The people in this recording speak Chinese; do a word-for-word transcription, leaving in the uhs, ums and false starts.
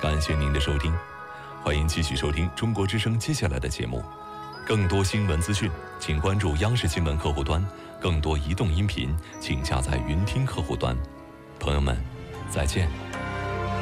感谢您的收听，欢迎继续收听中国之声接下来的节目。更多新闻资讯，请关注央视新闻客户端；更多移动音频，请下载云听客户端。朋友们，再见。